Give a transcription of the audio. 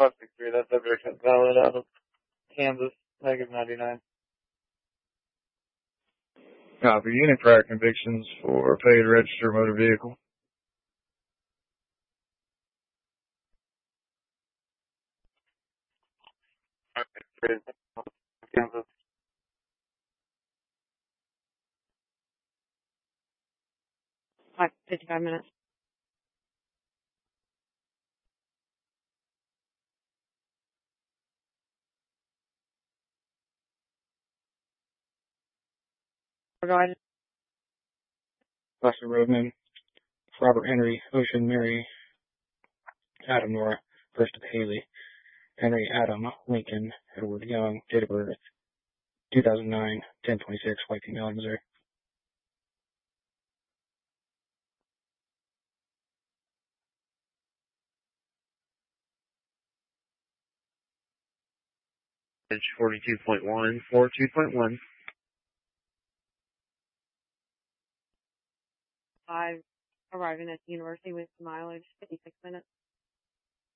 563, that's subject valid out of Kansas, -99. Copy. Any prior convictions for paid registered motor vehicle? Kansas. 55 minutes. Go ahead. Buster Roadman, Robert Henry, Ocean Mary, Adam Nora, First of Haley, Henry Adam Lincoln, Edward Young, date of birth 2009, 10/26, white female, Missouri. Edge 42.1, 42.1. 5 arriving at the university with mileage 56 minutes.